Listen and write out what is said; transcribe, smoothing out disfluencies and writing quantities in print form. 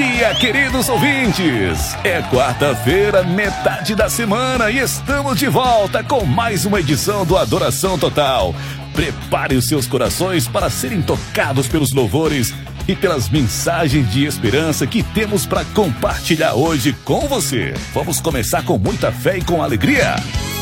dia, queridos ouvintes! É quarta-feira, metade da semana e estamos de volta com mais uma edição do Adoração Total. Prepare os seus corações para serem tocados pelos louvores e pelas mensagens de esperança que temos para compartilhar hoje com você. Vamos começar com muita fé e com alegria.